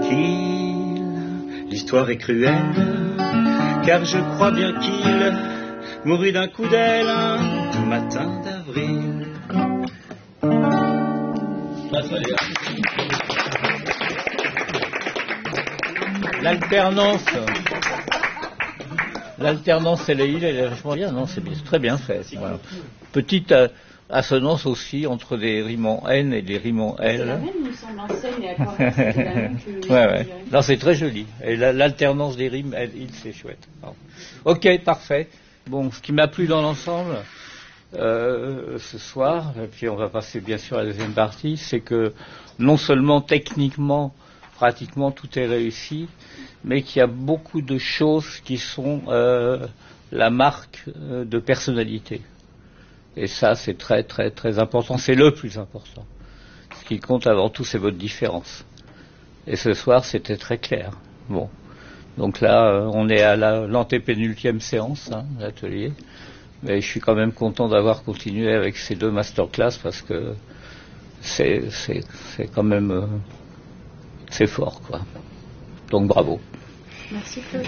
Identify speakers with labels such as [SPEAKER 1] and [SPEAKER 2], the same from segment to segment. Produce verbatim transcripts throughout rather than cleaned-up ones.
[SPEAKER 1] tranquille, l'histoire est cruelle, car je crois bien qu'il mourut d'un coup d'aile un matin d'avril.
[SPEAKER 2] L'alternance, l'alternance et les îles, elle est vachement bien, non, c'est très bien fait. Voilà. Petite euh, assonance aussi entre des rimes en N et des rimes en L.
[SPEAKER 3] C'est la même, il me semble, en scène et à quoi c'est la même que...
[SPEAKER 2] Ouais, ouais. Non, c'est très joli. Et la, l'alternance des rimes, L, île, c'est chouette. Alors, ok, parfait. Bon, ce qui m'a plu dans l'ensemble, euh, ce soir, et puis on va passer bien sûr à la deuxième partie, c'est que non seulement techniquement, pratiquement tout est réussi, mais qu'il y a beaucoup de choses qui sont euh, la marque euh, de personnalité. Et ça, c'est très, très, très important. C'est le plus important. Ce qui compte avant tout, c'est votre différence. Et ce soir, c'était très clair. Bon. Donc là, euh, on est à la, l'antépénultième séance, hein, l'atelier. Mais je suis quand même content d'avoir continué avec ces deux masterclass parce que c'est, c'est, c'est quand même... Euh, c'est fort, quoi. Donc bravo.
[SPEAKER 3] Merci Claude.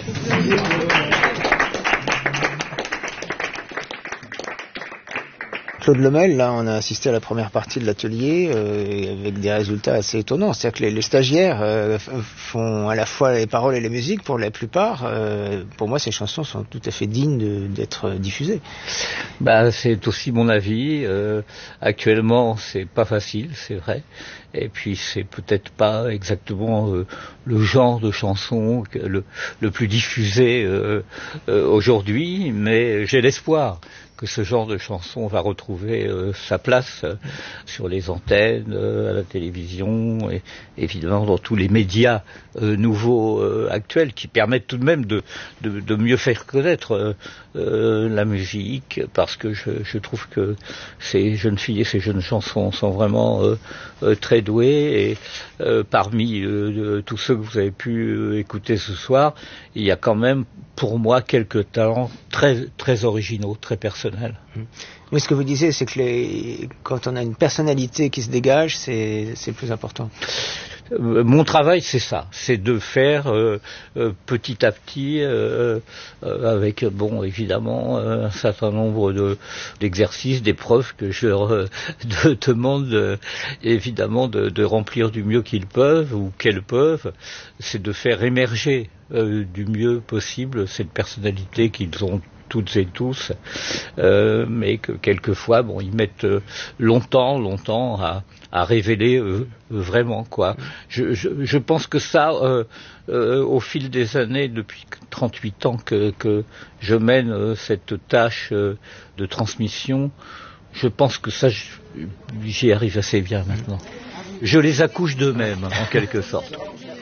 [SPEAKER 4] Claude Lemel, là, on a assisté à la première partie de l'atelier euh, avec des résultats assez étonnants. C'est-à-dire que les, les stagiaires euh, font à la fois les paroles et les musiques pour la plupart. Euh, pour moi, ces chansons sont tout à fait dignes de, d'être diffusées.
[SPEAKER 2] Bah, c'est aussi mon avis. Euh, actuellement, c'est pas facile, c'est vrai. Et puis, c'est peut-être pas exactement euh, le genre de chanson que le, le plus diffusé euh, euh, aujourd'hui, mais j'ai l'espoir que ce genre de chanson va retrouver euh, sa place euh, sur les antennes, euh, à la télévision, et évidemment dans tous les médias euh, nouveaux euh, actuels qui permettent tout de même de, de, de mieux faire connaître euh, euh, la musique, parce que je, je trouve que ces jeunes filles et ces jeunes chansons sont vraiment euh, euh, très douées, et euh, parmi euh, tous ceux que vous avez pu euh, écouter ce soir, il y a quand même pour moi quelques talents très, très originaux, très personnels.
[SPEAKER 4] Oui, ce que vous disiez, c'est que les... quand on a une personnalité qui se dégage, c'est, c'est le plus important.
[SPEAKER 2] Euh, mon travail, c'est ça, c'est de faire euh, euh, petit à petit, euh, euh, avec, bon, évidemment, euh, un certain nombre de, d'exercices, d'épreuves que je leur euh, de, demande, euh, évidemment, de, de remplir du mieux qu'ils peuvent ou qu'elles peuvent. C'est de faire émerger euh, du mieux possible cette personnalité qu'ils ont toutes et tous, euh, mais que quelquefois, bon, ils mettent euh, longtemps, longtemps à, à révéler euh, vraiment, quoi. Je, je, je pense que ça, euh, euh, au fil des années, depuis trente-huit ans que, que je mène euh, cette tâche euh, de transmission, je pense que ça, j'y arrive assez bien maintenant. Je les accouche d'eux-mêmes, en quelque sorte.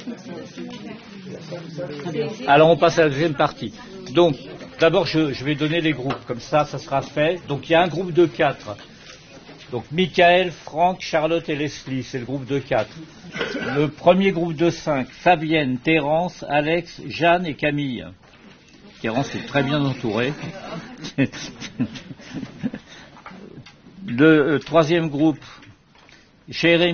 [SPEAKER 2] Alors, on passe à la deuxième partie. Donc, d'abord, je, je vais donner les groupes, comme ça, ça sera fait. Donc, il y a un groupe de quatre. Donc, Michael, Franck, Charlotte et Leslie, c'est le groupe de quatre. Le premier groupe de cinq, Fabienne, Thérence, Alex, Jeanne et Camille. Thérence est très bien entourée. Le euh, troisième groupe, Jérémy.